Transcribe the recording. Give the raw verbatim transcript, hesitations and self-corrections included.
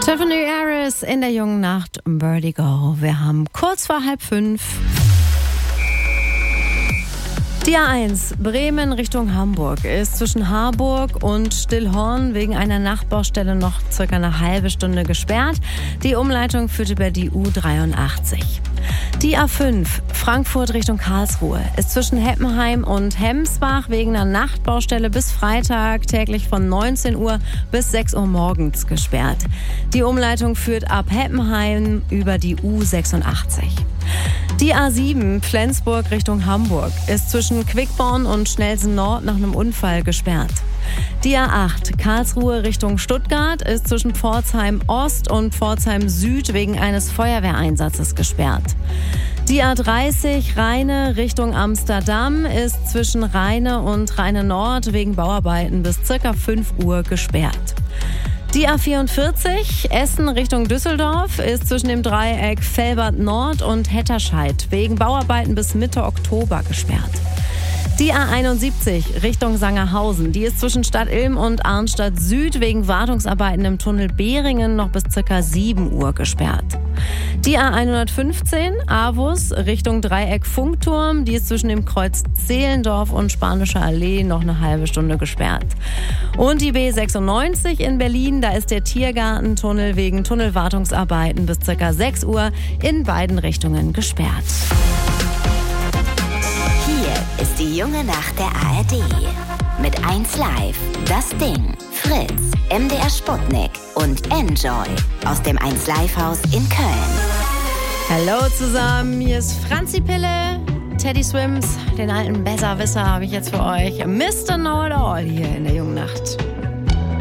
Tiffany Harris in der jungen Nacht, Vertigo. Wir haben kurz vor halb fünf. Die A eins, Bremen Richtung Hamburg, ist zwischen Harburg und Stillhorn wegen einer Nachbaustelle noch circa eine halbe Stunde gesperrt. Die Umleitung führt über die U dreiundachtzig. Die A fünf, Frankfurt Richtung Karlsruhe, ist zwischen Heppenheim und Hemsbach wegen einer Nachtbaustelle bis Freitag täglich von neunzehn Uhr bis sechs Uhr morgens gesperrt. Die Umleitung führt ab Heppenheim über die U sechsundachtzig. Die A sieben, Flensburg Richtung Hamburg, ist zwischen Quickborn und Schnelsen Nord nach einem Unfall gesperrt. Die A acht, Karlsruhe Richtung Stuttgart, ist zwischen Pforzheim Ost und Pforzheim Süd wegen eines Feuerwehreinsatzes gesperrt. Die A dreißig, Rheine Richtung Amsterdam, ist zwischen Rheine und Rheine Nord wegen Bauarbeiten bis ca. fünf Uhr gesperrt. Die A vierundvierzig, Essen Richtung Düsseldorf, ist zwischen dem Dreieck Velbert Nord und Hetterscheid wegen Bauarbeiten bis Mitte Oktober gesperrt. Die A einundsiebzig Richtung Sangerhausen, die ist zwischen Stadt Ilm und Arnstadt Süd wegen Wartungsarbeiten im Tunnel Behringen noch bis ca. sieben Uhr gesperrt. Die A hundertfünfzehn, Avus Richtung Dreieck Funkturm, die ist zwischen dem Kreuz Zehlendorf und Spanische Allee noch eine halbe Stunde gesperrt. Und die B sechsundneunzig in Berlin, da ist der Tiergartentunnel wegen Tunnelwartungsarbeiten bis ca. sechs Uhr in beiden Richtungen gesperrt. Hier ist die junge Nacht der A R D. Mit eins Live, Das Ding, Fritz, M D R Sputnik und Enjoy aus dem eins Live Haus in Köln. Hallo zusammen, hier ist Franzi Pille, Teddy Swims, den alten Besserwisser habe ich jetzt für euch. Mister Know It All hier in der jungen Nacht.